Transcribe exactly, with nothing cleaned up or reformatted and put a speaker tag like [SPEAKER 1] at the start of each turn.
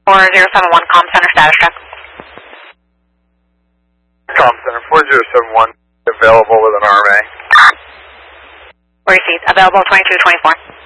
[SPEAKER 1] four zero seven one, comm center status check.
[SPEAKER 2] Comm center four zero seven one, available with an R M A.
[SPEAKER 1] Receipt, available twenty-two twenty-four.